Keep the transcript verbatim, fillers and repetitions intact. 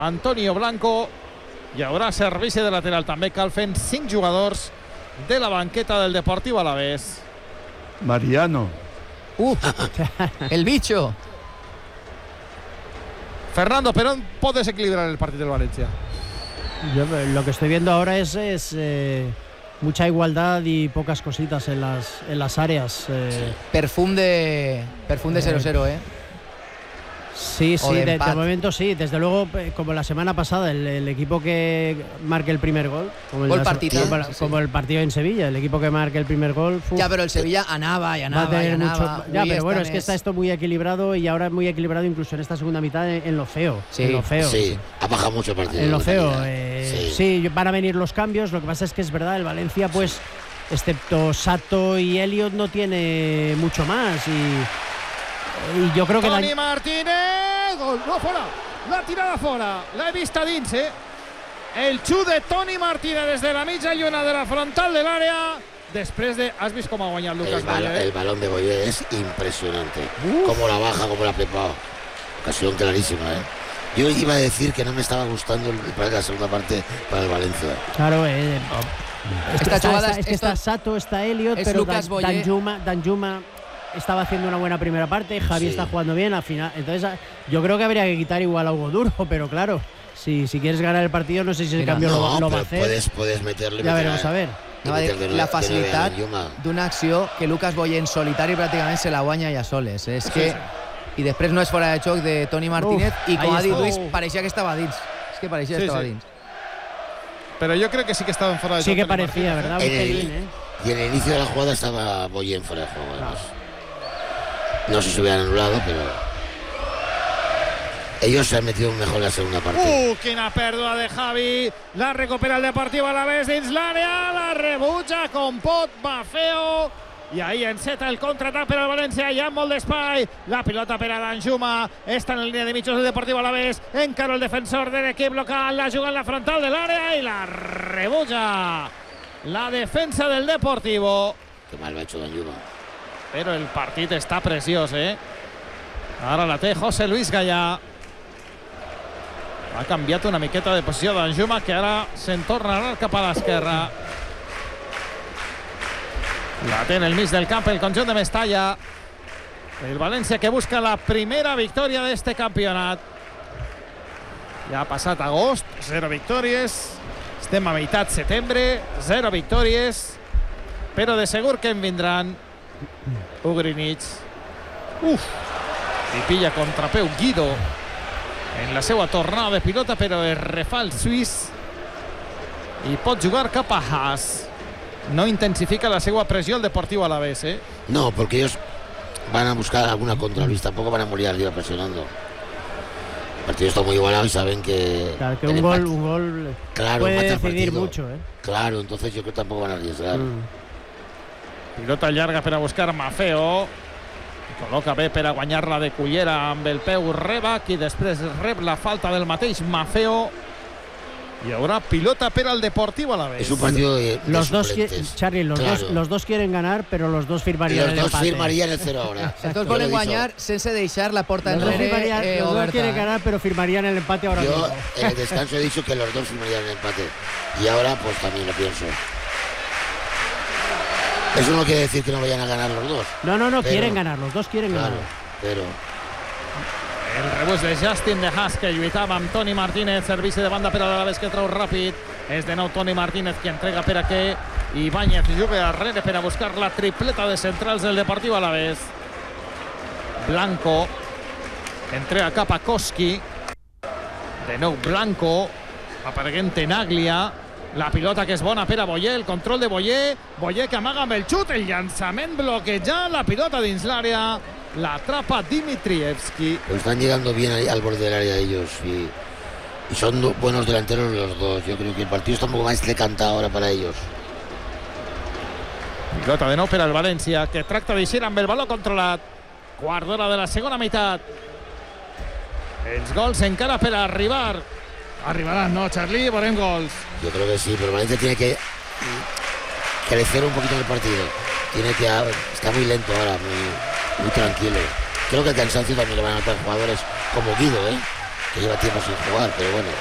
Antonio Blanco. Hi haurà servici de lateral també. Cal fent cinc jugadors de la banqueta del Deportivo Alavés. Mariano. Uh, el bicho. Fernando, ¿pero puede desequilibrar el partido del Valencia? Yo lo que estoy viendo ahora es, es eh, mucha igualdad y pocas cositas en las, en las áreas. Eh. Perfum de perfum de cero cero, ¿eh? Sí, sí, de, de, de momento sí. Desde luego, como la semana pasada, el, el equipo que marque el primer gol, como el, gol la, partido, como, sí, como sí. el partido en Sevilla, el equipo que marque el primer gol. Uf, ya, pero el Sevilla anaba y anaba, y anaba. Mucho, ya, pero bueno, es que está esto muy equilibrado y ahora es muy equilibrado incluso en esta segunda mitad en, en lo feo. Sí, en lo feo. Sí, ha bajado mucho el partido. En lo feo. Eh, sí. sí, van a venir los cambios. Lo que pasa es que es verdad, el Valencia, pues, sí. excepto Sato y Elliot, no tiene mucho más. Y, y yo creo que. Toni la... Martínez, gol, no, fora, la tirada fora, l'he vista dins, eh? El xut de Toni Martínez des de la mitja lluna de la frontal de l'àrea. Després de... Has vist com ha guanyat Lucas el, bal Boye? El balón de Boye es impresionante. Uf. Cómo la baja, cómo la ha preparado. Ocasión clarísima, ¿eh? Yo iba a decir que no me estaba gustando el, el, la segunda parte para el Valencia. Claro, eh, esta está, jugada, está, es que está Sato, está Elliot, pero Lucas Dan, Danjuma, Danjuma estaba haciendo una buena primera parte, Javi sí. está jugando bien al final. Entonces yo creo que habría que quitar igual a Hugo Duro, pero claro, si, si quieres ganar el partido, no sé si el Mira, cambio no, lo, lo va a hacer. Puedes, puedes meterle. Ya veremos a ver. No, de, la facilitat d'una acció que Lucas Boye en solitari pràcticament se la guanya ja soles. És que... Sí, sí. I després no és fora de xoc de Toni Martínez. Uf, i com ha dit Luis, pareixia que estava dins. És que pareixia sí, que estava sí. dins. Pero yo creo que sí que estaba en fuera de sí juego. Sí que parecía, ¿verdad? En el, bien, ¿eh? Y en el inicio de la jugada estaba Boye en fuera de juego. Además. No sé si se hubieran anulado, pero... Ellos se han metido mejor en la segunda parte. Uh, quina pèrdua de Javi. La recupera el Deportivo Alavés dins l'àrea. La rebutja con pot Mafeo. I ahí enceta el contraatac per al València. Hi ha molt d'espai. La pilota per a Danjuma. Està en la línia de mitjos del Deportivo Alavés. Encara el defensor de l'equip local. La juga en la frontal de l'àrea i la rebutja la defensa del Deportivo. Qué mal va hecho Danjuma. Però el partit està preciós, eh? Ara la té José Luis Gallà. Ha canviat una miqueta de posició d'Anjuma, que ara se'n torna a anar cap a l'esquerra. La té en el mig del camp el conjunt de Mestalla. El València que busca la primera victòria d'este campionat. Ja ha passat agost, zero victòries. Estem a meitat setembre, zero victòries. Però de segur que en vindran. Ugrinic. Uf! I pilla contrapeu Guido en la seva tornada de pilota, però es refà el suís i pot jugar cap a Haas. No intensifica la seva pressió el Deportivo Alavés, ¿eh? No, porque ellos van a buscar alguna contra, Luis. Tampoco van a morir arriba presionando. El partido está muy igualado y saben que... Claro, que un gol, un gol claro, puede decidir mucho, ¿eh? Claro, entonces yo creo que tampoco van a arriesgar. Mm. Pilota llarga per a buscar Mafeo. Col·loca bé per a guanyar-la de cullera amb el peu Rebac i després rep la falta del mateix Mafeo. Y ahora pilota per al Deportivo Alavés. Es un partido de, de los dos, Charlie, los, claro. dos, los dos quieren ganar, pero los dos firmarían el empate. Los dos firmarían el cero ahora. Els dos volen guanyar sense deixar la porta los enrere dos eh, Los oberta. dos quieren ganar, pero firmarían el empate ahora Yo, mismo. en el descanso he dicho que los dos firmarían el empate. Y ahora pues también lo pienso. Eso no quiere decir que no vayan a ganar los dos. No, no, no, pero, quieren ganar, los dos quieren claro, ganar. Pero... El rebús de Justin de Haas, que lluitava amb Toni Martínez. Servici de banda per a l'Alavés, que treu ràpid. És de nou Toni Martínez qui entrega per a que Ibáñez jugui darrere per a buscar la tripleta de centrals del Deportivo Alavés. Blanco entrega cap a Koski. De nou Blanco apareguent Tenaglia. La pilota que és bona per a Boye, el control de Boye. Boye que amaga amb el xut, el llançament bloquejat, la pilota dins l'àrea. La atrapa Dimitrievski. Pues están llegando bien ahí al borde del área ellos y, y son do, buenos delanteros los dos. Yo creo que el partido está un poco más decantado ahora para ellos. Pilota de nou per al València, que tracta d'eixir amb el baló controlat. Quart d'hora de la segona meitat. Els gols encara per arribar. Arribaran, ¿no, Charlie? Veurem gols. Yo creo que sí, pero Valencia tiene que crecer un poquito en el partido. Tiene que... Está muy lento ahora, muy... muy tranquilo. Creo que el cansancio también le van a notar jugadores como Guido, ¿eh? que lleva tiempo sin jugar, pero bueno,